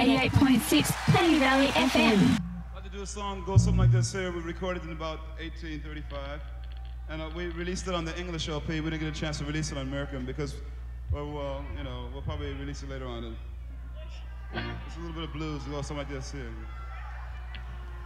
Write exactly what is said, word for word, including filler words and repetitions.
eighty-eight point six Penny Valley F M. I'd like to do a song, go something like this here. We recorded it in about eighteen thirty-five. And uh, we released it on the English L P. We didn't get a chance to release it on American because, well, well you know, we'll probably release it later on. It's a little bit of blues. We'll go something like this here.